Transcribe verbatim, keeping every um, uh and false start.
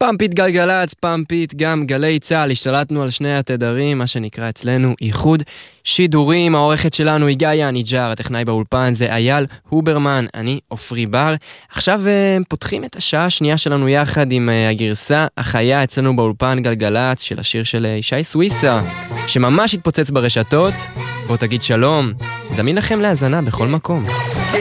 פמפית גלגלץ, פמפית גם גלי צהל, השתלטנו על שני התדרים, מה שנקרא אצלנו איחוד שידורים. העורכת שלנו היא גאיה ניג'ר, הטכנאי באולפן זה אייל הוברמן, אני אופרי בר. עכשיו פותחים את השעה השנייה שלנו יחד עם הגרסה החיה אצלנו באולפן גלגלץ של השיר של ישי סוויסה, שממש התפוצץ ברשתות. בוא תגיד שלום, זמין לכם להזנה בכל מקום.